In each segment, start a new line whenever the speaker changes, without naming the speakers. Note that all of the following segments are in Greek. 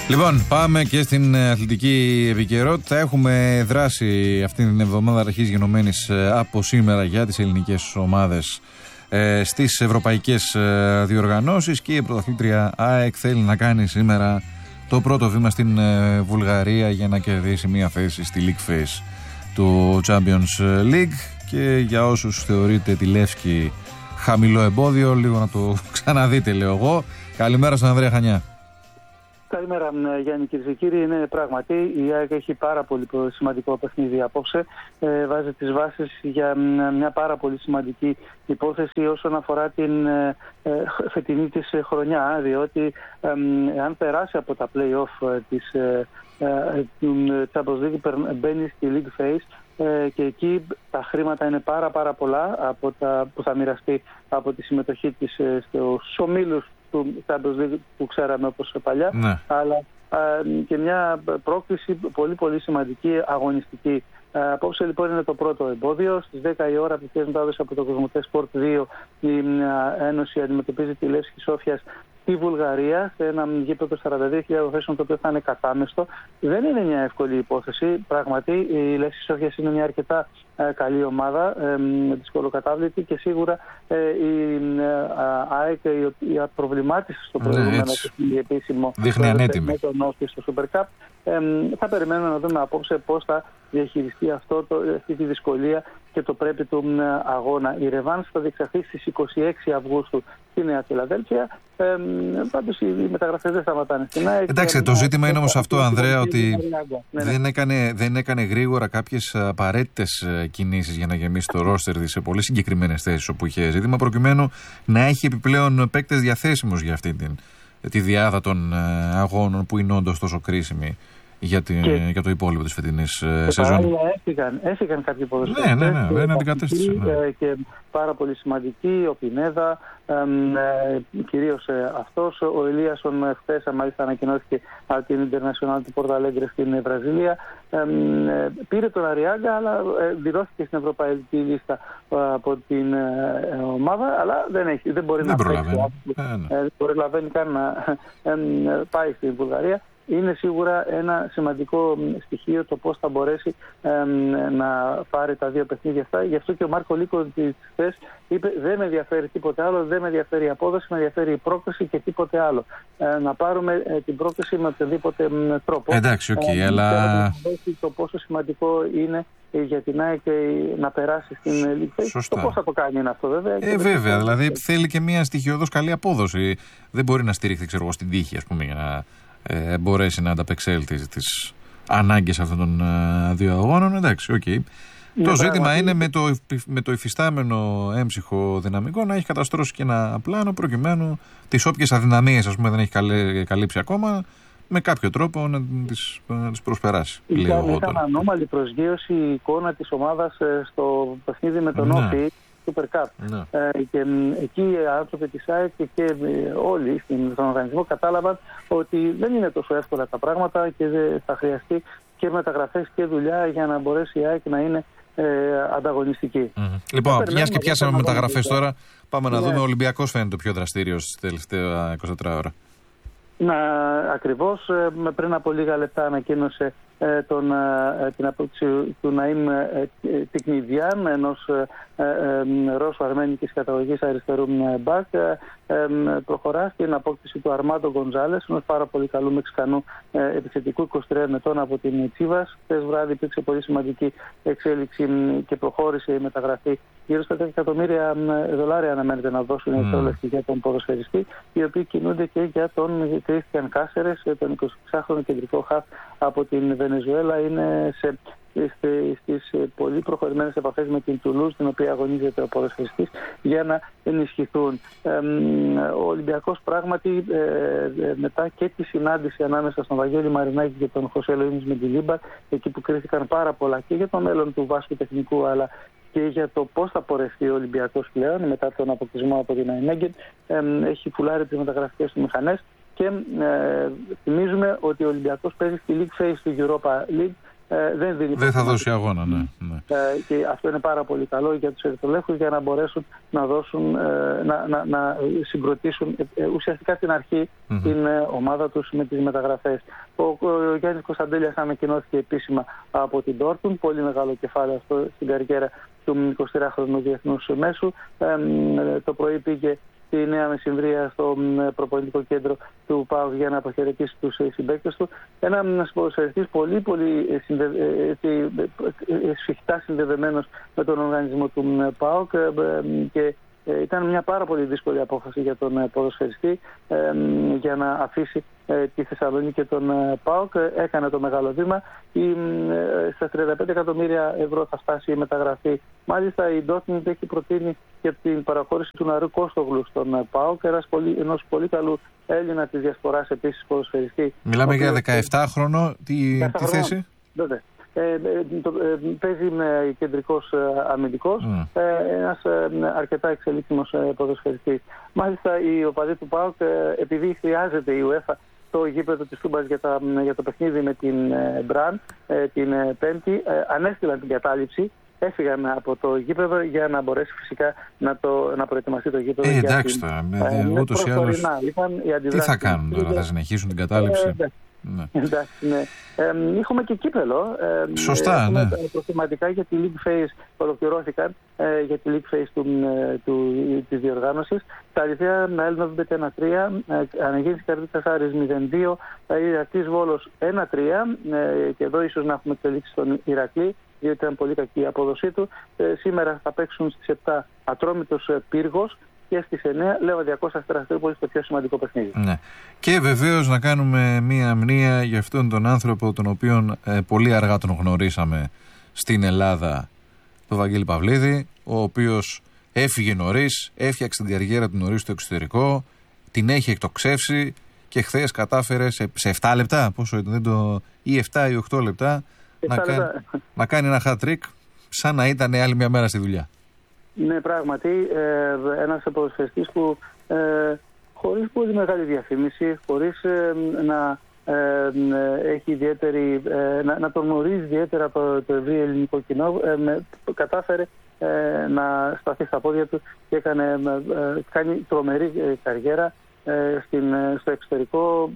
Λοιπόν, πάμε και στην αθλητική επικαιρότητα. Έχουμε δράσει αυτή την εβδομάδα αρχής γενομένης από σήμερα για τις ελληνικές ομάδες στις ευρωπαϊκές διοργανώσεις και η πρωταθλήτρια ΑΕΚ θέλει να κάνει σήμερα το πρώτο βήμα στην Βουλγαρία για να κερδίσει μια θέση στη League Phase του Champions League. Και για όσους θεωρείτε τη Λεύσκη χαμηλό εμπόδιο, λίγο να το ξαναδείτε, λέω εγώ. Καλημέρα στον Ανδρέα Χανιά.
Καλημέρα, Γιάννη, κυρίες και κύριοι. Είναι πράγματι η ΑΕΚ έχει πάρα πολύ σημαντικό παιχνίδι απόψε. Βάζει τις βάσεις για μια πάρα πολύ σημαντική υπόθεση όσον αφορά την φετινή της χρονιά, διότι αν περάσει από τα play-off της Champions League μπαίνει στη League Phase και εκεί τα χρήματα είναι πάρα πολλά από που θα μοιραστεί από τη συμμετοχή της στους ομίλους του Champions League που ξέραμε όπως παλιά, ναι. Αλλά και μια πρόκληση πολύ σημαντική, αγωνιστική. Απόψε λοιπόν είναι το πρώτο εμπόδιο. Στις 10 η ώρα απευθείας μετάδοση από το Κοσμοτέ Sport 2 η Ένωση αντιμετωπίζει τη Λεύσκη Σόφιας στη Βουλγαρία σε ένα γήπεδο 42.000 θέσεων, το οποίο θα είναι κατάμεστο. Δεν είναι μια εύκολη υπόθεση. Πράγματι, η Λεύσκη Σόφιας είναι μια αρκετά καλή ομάδα, δυσκολοκατάβλητη, και σίγουρα η ΑΕΚ η προβλημάτιση στο προηγούμενο επίσημο
δείχνει ανέτοιμη
με τον Όφη στο Super Cup. Θα περιμένουμε να δούμε απόψε πώς θα διαχειριστεί αυτή τη δυσκολία και το πρέπει του αγώνα. Η ρεβάνς θα διεξαχθεί στις 26 Αυγούστου στη Νέα Φιλαδέλφια. Πάντως οι μεταγραφές δεν σταματάνε στην ΑΕΚ.
Εντάξει, το ζήτημα είναι όμως αυτό, Ανδρέα, ότι δεν έκανε γρήγορα κάποιες απαραίτητες κινήσεις για να γεμίσει το ρόστερ της σε πολύ συγκεκριμένες θέσεις όπου είχε ζήτημα, προκειμένου να έχει επιπλέον παίκτες διαθέσιμους για αυτή τη διάδα των αγώνων που είναι όντως τόσο κρίσιμη για το υπόλοιπο της φετινής σεζόν.
Έφυγαν κάποιοι ποδοσφαιριστές.
Ναι, δεν αντικατέστησε.
Και πάρα πολύ σημαντική, ο Πινέδα, κυρίως αυτός. Ο Ελίασον χθες μάλιστα ανακοινώθηκε από την International του Πόρτο Αλέγκρε στην Βραζιλία. Πήρε τον Αριάγκα, αλλά δηλώθηκε στην ευρωπαϊκή λίστα από την ομάδα, αλλά δεν μπορεί να προλαβαίνει καν να πάει στην Βουλγαρία. Είναι σίγουρα ένα σημαντικό στοιχείο το πώς θα μπορέσει να πάρει τα δύο παιχνίδια αυτά. Γι' αυτό και ο Μάρκο Λίκο χθες είπε: δεν με ενδιαφέρει τίποτε άλλο, δεν με ενδιαφέρει η απόδοση, με ενδιαφέρει η πρόκληση και τίποτε άλλο. Να πάρουμε την πρόκληση με οποιοδήποτε τρόπο.
Εντάξει, αλλά
το πόσο σημαντικό είναι για την ΑΕΚ να περάσει στην League. Το πώς θα το κάνει είναι αυτό, βέβαια.
Βέβαια, δηλαδή θέλει και μια στοιχειώδως καλή απόδοση. Δεν μπορεί να στηρίχθει, στην τύχη, ας πούμε, για να μπορέσει να ανταπεξέλθει τις ανάγκες αυτών των δύο αγώνων. Εντάξει, το ζήτημα είναι με το υφιστάμενο έμψυχο δυναμικό να έχει καταστρώσει και ένα πλάνο προκειμένου τις όποιες αδυναμίες, ας πούμε, δεν έχει καλύψει ακόμα, με κάποιο τρόπο να τις προσπεράσει.
Ήταν ανώμαλη προσγείωση η εικόνα της ομάδας στο παιχνίδι με τον Όφη Super Cup. Και εκεί οι άνθρωποι της ΑΕΚ και όλοι στον οργανισμό κατάλαβαν ότι δεν είναι τόσο εύκολα τα πράγματα και θα χρειαστεί και μεταγραφές και δουλειά για να μπορέσει η ΑΕΚ να είναι ανταγωνιστική.
Λοιπόν, μιας και πιάσαμε μεταγραφές τώρα, πάμε να δούμε. Ο Ολυμπιακός φαίνεται το πιο δραστήριος στις τελευταία 24 ώρα.
Ακριβώς, πριν από λίγα λεπτά ανακοίνωσε την απόκτηση του Ναΐμ Τικνιδιάν, ενός Ρώσου αρμένικης καταγωγής αριστερού μπακ. Προχωρά στην απόκτηση του Αρμάντο Γκονζάλες, ενός πάρα πολύ καλού Μεξικανού επιθετικού 23 ετών από την Τσίβας. Χθες βράδυ υπήρξε πολύ σημαντική εξέλιξη και προχώρησε η μεταγραφή. Γύρω στα $10 εκατομμύρια αναμένεται να δώσουν οι εκτέλεση για τον ποδοσφαιριστή, οι οποίοι κινούνται και για τον Κρίστιαν Κάσερες, τον 26χρονο κεντρικό χαφ από την Βενεζουέλα. Είναι στις πολύ προχωρημένες επαφές με την Τουλούζ, την οποία αγωνίζεται ο ποδοσφαιριστής, για να ενισχυθούν. Ο Ολυμπιακός πράγματι μετά και τη συνάντηση ανάμεσα στον Βαγγέλη Μαρινάκη και τον Χωσέ Λοΐνης Μεντιλίμπα, εκεί που κρίθηκαν πάρα πολλά και για το μέλλον του βάσκου τεχνικού, αλλά και για το πώς θα πορευτεί ο Ολυμπιακός πλέον μετά τον αποκλεισμό από την Αϊνέγκεν, έχει φουλάρει τις μεταγραφικές του μηχανές. Και θυμίζουμε ότι ο Ολυμπιακός παίζει στη League Phase του Europa League
δεν θα δώσει αγώνα. Ναι.
Και αυτό είναι πάρα πολύ καλό για τους ερυθρολεύκους για να μπορέσουν να δώσουν, να συγκροτήσουν ουσιαστικά στην αρχή την ομάδα τους με τις μεταγραφές. Ο Γιάννης Κωνσταντέλιας ανακοινώθηκε επίσημα από την Dortmund, πολύ μεγάλο κεφάλαιο αυτό στην καριέρα του 24χρονου διεθνούς μέσου. Το πρωί πήγε στη Νέα Μεσημβρία στο προπονητικό κέντρο του ΠΑΟΚ για να αποχαιρετήσει τους συμπαίκτες του. Ένας ποδοσφαιριστής πολύ σφιχτά συνδεδεμένος με τον οργανισμό του ΠΑΟΚ και ήταν μια πάρα πολύ δύσκολη απόφαση για τον ποδοσφαιριστή για να αφήσει τη Θεσσαλονίκη και τον ΠΑΟΚ. Έκανε το μεγάλο βήμα. Στα 35 εκατομμύρια ευρώ θα φτάσει η μεταγραφή. Μάλιστα η Dortmund έχει προτείνει και την παραχώρηση του Ναρού Κώστογλου στον ΠΑΟΚ, ενός πολύ καλού Έλληνα της διασποράς επίσης ποδοσφαιριστή.
Μιλάμε για 17χρονο. Τι θέση?
Βέβαια. Παίζει με κεντρικός αμυντικός, ένας αρκετά εξελίξιμος ποδοσφαιριστής. Μάλιστα οι οπαδοί του ΠΑΟΚ, επειδή χρειάζεται η UEFA το γήπεδο της Τούμπας για το παιχνίδι με την Μπραν την Πέμπτη, ανέστειλαν την κατάληψη, έφυγαν από το γήπεδο για να μπορέσει φυσικά να προετοιμαστεί το γήπεδο.
Εντάξει τώρα, ούτως ή άλλως τι θα κάνουν τώρα, θα συνεχίσουν την κατάληψη?
Ναι. Εντάξει, ναι. Έχουμε και κύπελο.
Σωστά, ναι.
Προθεματικά για τη League Phase ολοκληρώθηκαν για τη League Phase της διοργάνωσης. Τα Αληθέα με Έλληνα Β1-3, Αναγέννηση Καρδίτσας Άρης 0-2, Ηρακλής Βόλος 1-3 και εδώ ίσως να έχουμε εξελίξει στον Ηρακλή, διότι ήταν πολύ κακή η απόδοσή του. Σήμερα θα παίξουν στις 7 Ατρόμητος Πύργος και στις 9 Λεβαδιακός Αστέρας Τρίπολης, το πιο σημαντικό παιχνίδι.
Ναι. Και βεβαίως να κάνουμε μία μνήα για αυτόν τον άνθρωπο τον οποίον πολύ αργά τον γνωρίσαμε στην Ελλάδα, τον Βαγγέλη Παυλίδη, ο οποίος έφυγε νωρίς, έφτιαξε την καριέρα του νωρίς στο εξωτερικό, την έχει εκτοξεύσει και χθες κατάφερε σε 7 λεπτά, πόσο ήταν, ή 7 ή 8 λεπτά, να κάνει ένα hat-trick σαν να ήταν άλλη μια μέρα στη δουλειά. Ναι, πράγματι, ένας ποδοσφαιριστής που χωρίς πολύ μεγάλη διαφήμιση, χωρίς να έχει ιδιαίτερη, να τον γνωρίζει ιδιαίτερα από το ευρύ ελληνικό κοινό, κατάφερε να σταθεί στα πόδια του και κάνει τρομερή καριέρα στο εξωτερικό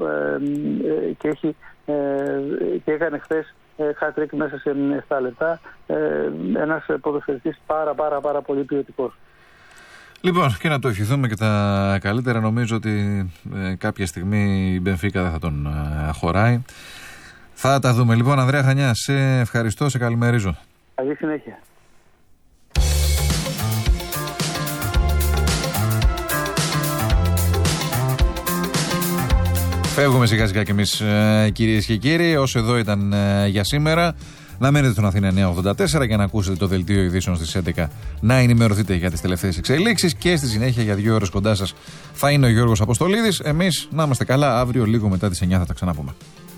και έκανε χθες hat-trick μέσα σε 7 λεπτά. Ένας ποδοσφαιριστής πάρα πολύ ποιοτικός. Λοιπόν, και να το ευχηθούμε και τα καλύτερα. Νομίζω ότι κάποια στιγμή η Μπενφίκα δεν θα τον χωράει. Θα τα δούμε. Λοιπόν, Ανδρέα Χανιά, σε ευχαριστώ, σε καλημερίζω.
Καλή συνέχεια.
Φεύγουμε σιγά σιγά κι εμείς, κυρίες και κύριοι. Όσο εδώ ήταν για σήμερα. Να μένετε στον Αθήνα 984 για να ακούσετε το δελτίο ειδήσεων στις 11, να ενημερωθείτε για τις τελευταίες εξελίξεις και στη συνέχεια για 2 ώρες κοντά σας θα είναι ο Γιώργος Αποστολίδης. Εμείς να είμαστε καλά, αύριο λίγο μετά τις 9 θα τα ξαναπούμε.